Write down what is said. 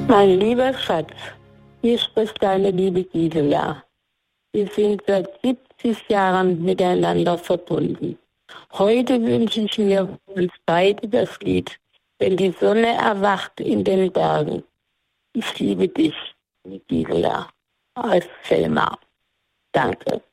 Mein lieber Schatz, hier spricht deine liebe Gisela. Wir sind seit 70 Jahren miteinander verbunden. Heute wünsche ich mir für uns beide das Lied Wenn die Sonne erwacht in den Bergen. Ich liebe dich, Gisela, als Selma. Danke.